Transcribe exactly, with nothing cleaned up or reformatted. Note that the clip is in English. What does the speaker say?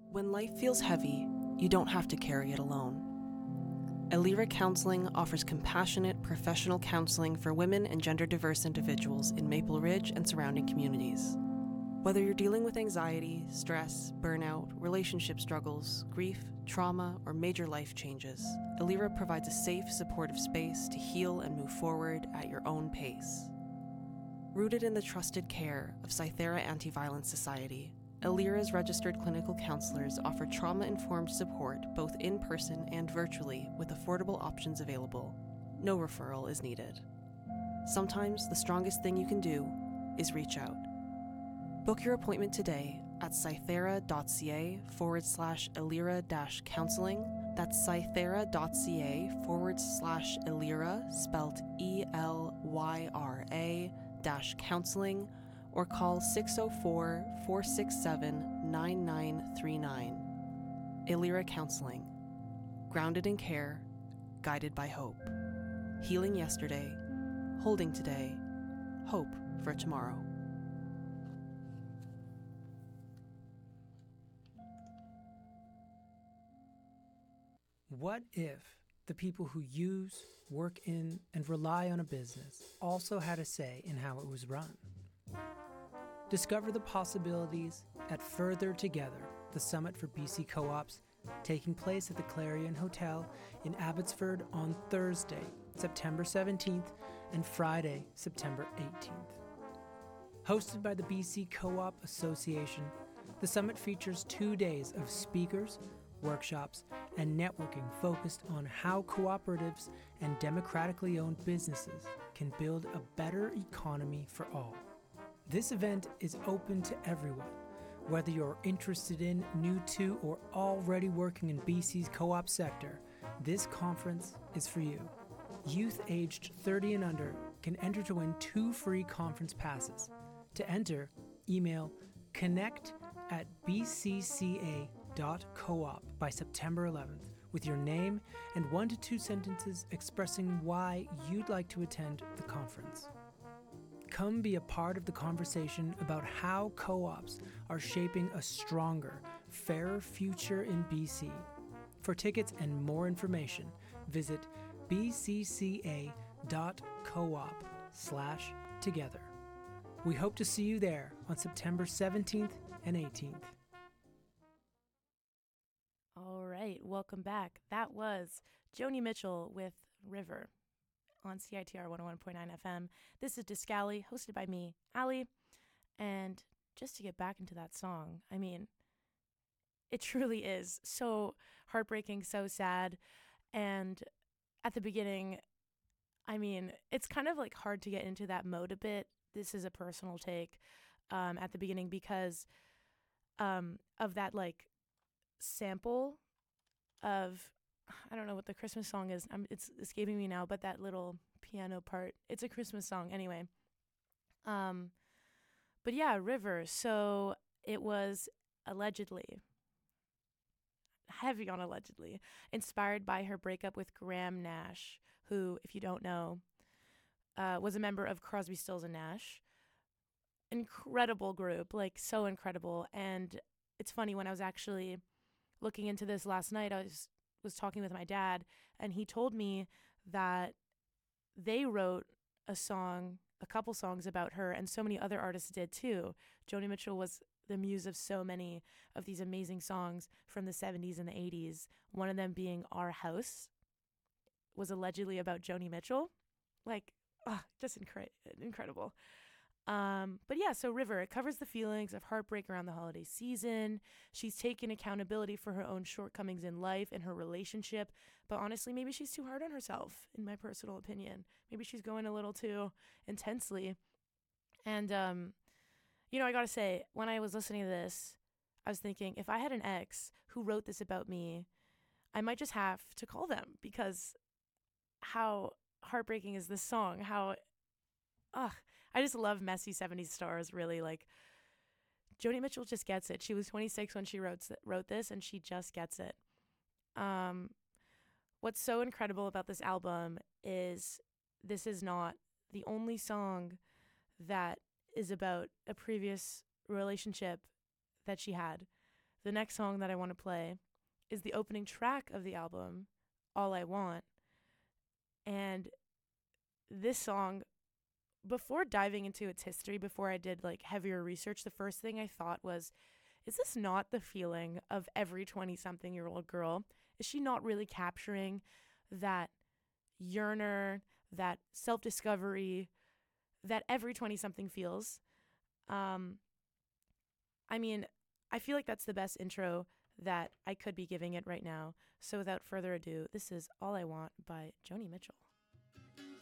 When life feels heavy, you don't have to carry it alone. Elira Counseling offers compassionate, professional counseling for women and gender-diverse individuals in Maple Ridge and surrounding communities. Whether you're dealing with anxiety, stress, burnout, relationship struggles, grief, trauma, or major life changes, Elira provides a safe, supportive space to heal and move forward at your own pace. Rooted in the trusted care of Cythera Anti-Violence Society, Elira's registered clinical counselors offer trauma-informed support both in person and virtually with affordable options available. No referral is needed. Sometimes the strongest thing you can do is reach out. Book your appointment today at cythera.ca forward slash Elira dash counseling. That's cythera.ca forward slash Elira, spelled E L Y R A dash counseling, or call six oh four, four six seven, nine nine three nine. Elira Counseling. Grounded in care, guided by hope. Healing yesterday, holding today, hope for tomorrow. What if the people who use, work in, and rely on a business also had a say in how it was run? Discover the possibilities at Further Together, the summit for B C co-ops, taking place at the Clarion Hotel in Abbotsford on Thursday, September seventeenth, and Friday, September eighteenth. Hosted by the B C Co-op Association, the summit features two days of speakers, workshops, and networking focused on how cooperatives and democratically owned businesses can build a better economy for all. This event is open to everyone, whether you're interested in, new to, or already working in B C's co-op sector. This conference is for you. Youth aged thirty and under can enter to win two free conference passes. To enter, email connect at b c c a dot coop by September eleventh with your name and one to two sentences expressing why you'd like to attend the conference. Come be a part of the conversation about how co-ops are shaping a stronger, fairer future in B C. For tickets and more information, visit bcca.coop slash together. We hope to see you there on September seventeenth and eighteenth. All right, welcome back. That was Joni Mitchell with River on C I T R one oh one point nine F M. This is Discali, hosted by me, Allie. And just to get back into that song, I mean, it truly is so heartbreaking, so sad. And at the beginning, I mean, it's kind of like hard to get into that mode a bit. This is a personal take um, at the beginning because um, of that like sample of, I don't know what the Christmas song is. I'm, it's escaping me now, but that little piano part, it's a Christmas song anyway. Um, but yeah, River. So it was allegedly, heavy on allegedly, inspired by her breakup with Graham Nash, who, if you don't know, uh, was a member of Crosby, Stills and Nash. Incredible group, like so incredible. And it's funny, when I was actually looking into this last night, I was was talking with my dad, and he told me that they wrote a song, a couple songs about her, and so many other artists did too. Joni Mitchell was the muse of so many of these amazing songs from the seventies and the eighties. One of them being Our House was allegedly about Joni Mitchell. Like, oh, just incre- incredible. Um, but yeah, so River, it covers the feelings of heartbreak around the holiday season. She's taken accountability for her own shortcomings in life and her relationship. But honestly, maybe she's too hard on herself, in my personal opinion. Maybe she's going a little too intensely. And, um, you know, I gotta say, when I was listening to this, I was thinking, if I had an ex who wrote this about me, I might just have to call them, because how heartbreaking is this song? How, ugh. I just love messy seventies stars, really. Like, Joni Mitchell just gets it. She was twenty-six when she wrote wrote this, and she just gets it. Um, what's so incredible about this album is this is not the only song that is about a previous relationship that she had. the next song that I want to play is the opening track of the album, All I Want. And this song, before diving into its history, before I did like heavier research, the first thing I thought was, is this not the feeling of every twenty-something year old girl? Is she not really capturing that yearner, that self-discovery that every twenty-something feels? Um, I mean, I feel like that's the best intro that I could be giving it right now. So without further ado, this is All I Want by Joni Mitchell.